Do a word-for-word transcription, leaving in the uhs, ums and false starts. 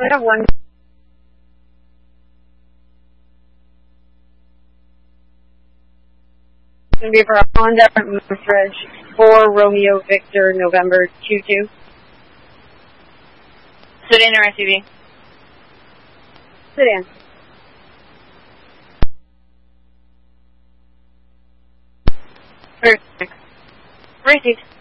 I have one. It's going to be for Honda Moosridge for Romeo Victor November two two. Sedan or S U V? Sedan. Perfect. Received.